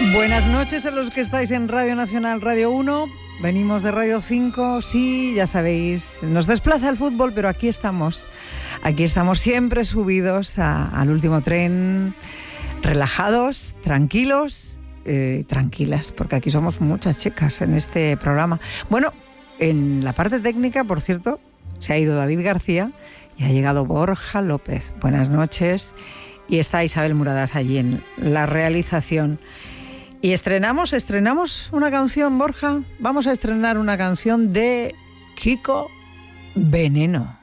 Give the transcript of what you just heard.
Buenas noches a los que estáis en Radio Nacional, Radio 1. Venimos de Radio 5, sí, ya sabéis, nos desplaza el fútbol, pero aquí estamos. Aquí estamos siempre subidos al último tren, relajados, tranquilos, tranquilas, porque aquí somos muchas chicas en este programa. Bueno, en la parte técnica, por cierto, se ha ido David García y ha llegado Borja López. Buenas noches. Y está Isabel Muradas allí en la realización. Y estrenamos una canción, Borja. Vamos a estrenar una canción de Kiko Veneno.